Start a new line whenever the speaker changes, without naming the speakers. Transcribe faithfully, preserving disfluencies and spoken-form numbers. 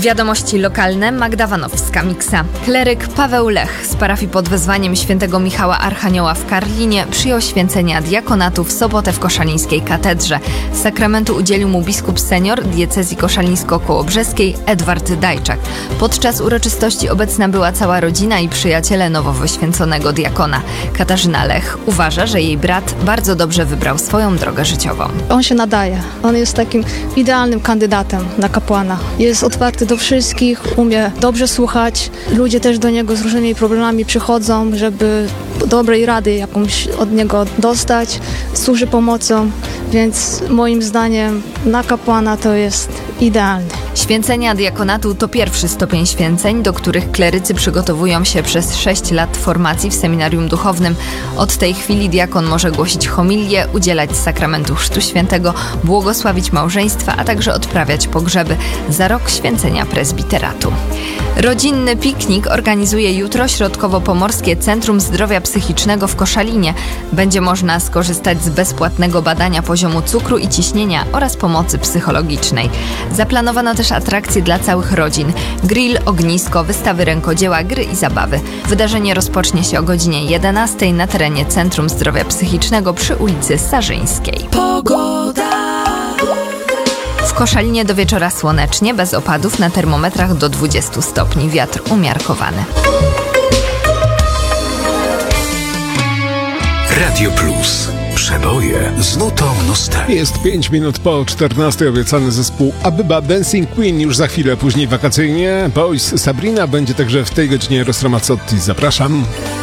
Wiadomości lokalne, Magda Wanowska-Miksa. Kleryk Paweł Lech z parafii pod wezwaniem świętego Michała Archanioła w Karlinie przyjął święcenia diakonatu w sobotę w koszalińskiej katedrze. Sakramentu udzielił mu biskup senior diecezji koszalińsko-kołobrzeskiej Edward Dajczak. Podczas uroczystości obecna była cała rodzina i przyjaciele nowo wyświęconego diakona. Katarzyna Lech uważa, że jej brat bardzo dobrze wybrał swoją drogę życiową.
On się nadaje. On jest takim idealnym kandydatem na kapłana. Jest otwarty do wszystkich, umie dobrze słuchać. Ludzie też do niego z różnymi problemami przychodzą, żeby dobrej rady jakąś od niego dostać. Służy pomocą, więc moim zdaniem na kapłana to jest idealny.
Święcenia diakonatu to pierwszy stopień święceń, do których klerycy przygotowują się przez sześć lat formacji w seminarium duchownym. Od tej chwili diakon może głosić homilię, udzielać sakramentu Chrztu Świętego, błogosławić małżeństwa, a także odprawiać pogrzeby. Za rok święcenia prezbiteratu. Rodzinny piknik organizuje jutro Środkowo-Pomorskie Centrum Zdrowia Psychicznego w Koszalinie. Będzie można skorzystać z bezpłatnego badania poziomu cukru i ciśnienia oraz pomocy psychologicznej. Zaplanowano też atrakcje dla całych rodzin. Grill, ognisko, wystawy rękodzieła, gry i zabawy. Wydarzenie rozpocznie się o godzinie jedenastej na terenie Centrum Zdrowia Psychicznego przy ulicy Sarzyńskiej. Pogoda. W Koszalinie do wieczora słonecznie, bez opadów, na termometrach do dwudziestu stopni. Wiatr umiarkowany.
Radio Plus. Przeboje z nutą nostalgii.
Jest pięć minut po czternastej. Obiecany zespół Abyba Dancing Queen już za chwilę, później wakacyjnie. Boys Sabrina będzie także w tej godzinie. Rostro Mazzotti, zapraszam.